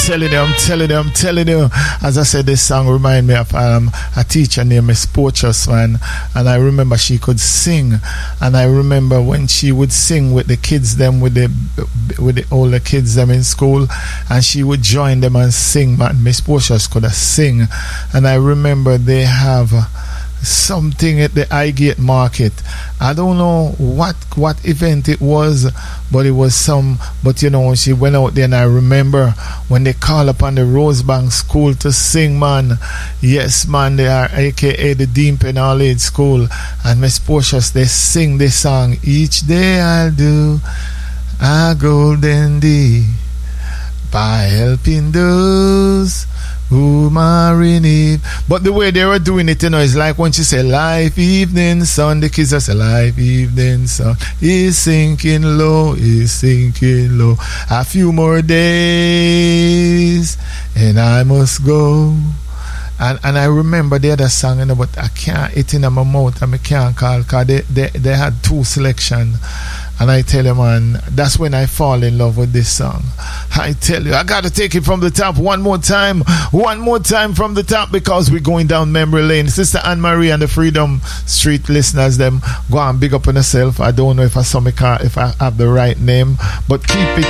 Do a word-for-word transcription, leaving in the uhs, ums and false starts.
telling you, I'm telling you, I'm telling you. As I said, this song remind me of um, a teacher named Miss Porchus, man. And I remember she could sing. And I remember when she would sing with the kids, them with the with the older kids, them in school, and she would join them and sing, man. Miss Porchus could have sing. And I remember they have something at the Highgate Market. I don't know what what event it was, but it was some. But you know, she went out there, and I remember when they call upon the Rosebank School to sing, man. Yes, man, they are A K A the Dean Penal Age School, and Miss Portia's, they sing this song. Each day I'll do a golden deed by helping those whom are in need. But the way they were doing it, you know, is like when she said, life evening sun, the kids just say, life evening sun is sinking low, is sinking low. A few more days and I must go. And and I remember the other song, you know, but I can't, it in my mouth and I can't call, because they, they, they had two selection. And I tell you, man, that's when I fall in love with this song. I tell you, I got to take it from the top one more time. One more time from the top, because we're going down memory lane. Sister Anne-Marie and the Freedom Street listeners, them, go and big up on yourself. I don't know if I saw me car, if I have the right name, but keep it